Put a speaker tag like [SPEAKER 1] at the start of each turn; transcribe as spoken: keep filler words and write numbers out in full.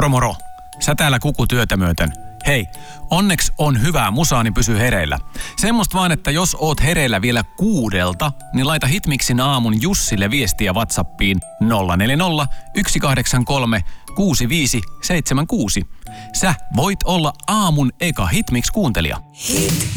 [SPEAKER 1] Moro moro. Sä täällä kukutyötä myöten. Hei, onneksi on hyvää musaa, niin pysy hereillä. Semmosta vaan, että jos oot hereillä vielä kuudelta, niin laita Hitmixin aamun Jussille viestiä WhatsAppiin nolla neljä nolla, yksi kahdeksan kolme, kuusi viisi seitsemän kuusi. Sä voit olla aamun eka Hitmix-kuuntelija.
[SPEAKER 2] Hit